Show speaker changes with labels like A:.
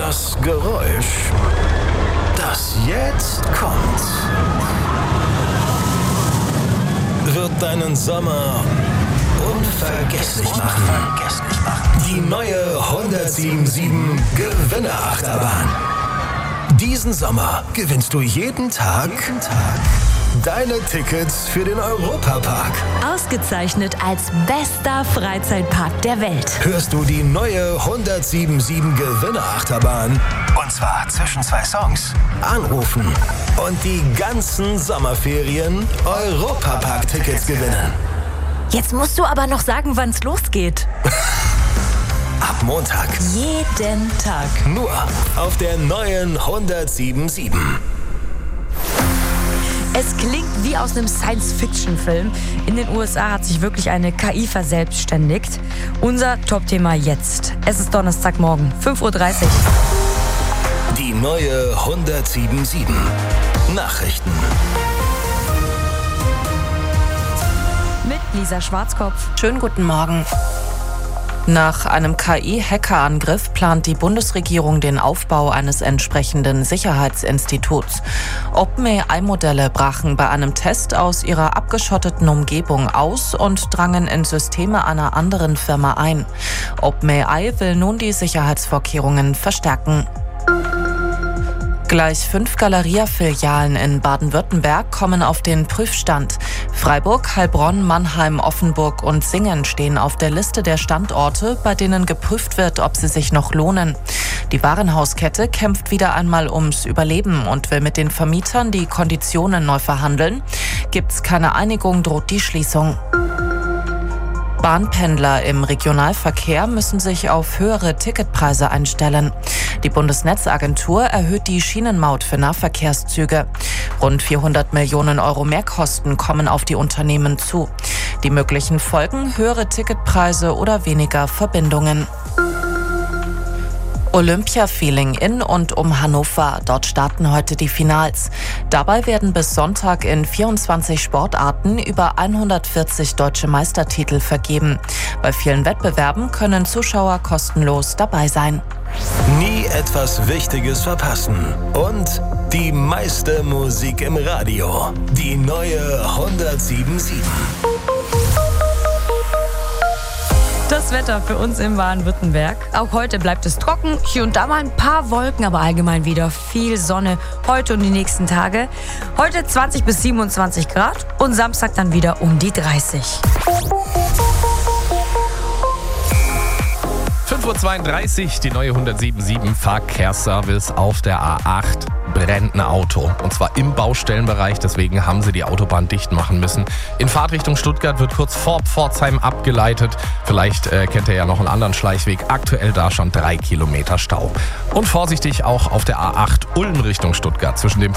A: Das Geräusch, das jetzt kommt, wird deinen Sommer unvergesslich machen. Die neue 107.7 Gewinnerachterbahn. Diesen Sommer gewinnst du jeden Tag deine Tickets für den Europapark.
B: Ausgezeichnet als bester Freizeitpark der Welt.
A: Hörst du die neue 107.7 Gewinnerachterbahn? Und zwar zwischen 2 Songs. Anrufen und die ganzen Sommerferien Europapark-Tickets gewinnen.
B: Jetzt musst du aber noch sagen, wann's losgeht.
A: Ab Montag.
B: Jeden Tag.
A: Nur auf der neuen 107.7.
B: Es klingt wie aus einem Science-Fiction-Film. In den USA hat sich wirklich eine KI verselbstständigt. Unser Top-Thema jetzt. Es ist Donnerstagmorgen, 5:30 Uhr.
A: Die neue 107.7 Nachrichten.
B: Mit Lisa Schwarzkopf.
C: Schönen guten Morgen. Nach einem KI-Hackerangriff plant die Bundesregierung den Aufbau eines entsprechenden Sicherheitsinstituts. OpenAI-Modelle brachen bei einem Test aus ihrer abgeschotteten Umgebung aus und drangen in Systeme einer anderen Firma ein. OpenAI will nun die Sicherheitsvorkehrungen verstärken. Gleich 5 Galeria-Filialen in Baden-Württemberg kommen auf den Prüfstand. Freiburg, Heilbronn, Mannheim, Offenburg und Singen stehen auf der Liste der Standorte, bei denen geprüft wird, ob sie sich noch lohnen. Die Warenhauskette kämpft wieder einmal ums Überleben und will mit den Vermietern die Konditionen neu verhandeln. Gibt's keine Einigung, droht die Schließung. Bahnpendler im Regionalverkehr müssen sich auf höhere Ticketpreise einstellen. Die Bundesnetzagentur erhöht die Schienenmaut für Nahverkehrszüge. Rund 400 Millionen Euro Mehrkosten kommen auf die Unternehmen zu. Die möglichen Folgen: höhere Ticketpreise oder weniger Verbindungen. Olympia-Feeling in und um Hannover. Dort starten heute die Finals. Dabei werden bis Sonntag in 24 Sportarten über 140 deutsche Meistertitel vergeben. Bei vielen Wettbewerben können Zuschauer kostenlos dabei sein.
A: Nie etwas Wichtiges verpassen. Und die meiste Musik im Radio. Die neue 107.7.
B: Das Wetter für uns im Baden-Württemberg. Auch heute bleibt es trocken, hier und da mal ein paar Wolken, aber allgemein wieder viel Sonne heute und die nächsten Tage. Heute 20 bis 27 Grad und Samstag dann wieder um die 30.
D: 5:32 Uhr, die neue 107.7 Verkehrsservice auf der A8. Brennt ein Auto. Und zwar im Baustellenbereich, deswegen haben sie die Autobahn dicht machen müssen. In Fahrtrichtung Stuttgart wird kurz vor Pforzheim abgeleitet. Vielleicht kennt ihr ja noch einen anderen Schleichweg. Aktuell da schon 3 Kilometer Stau. Und vorsichtig auch auf der A8 Ulm Richtung Stuttgart zwischen dem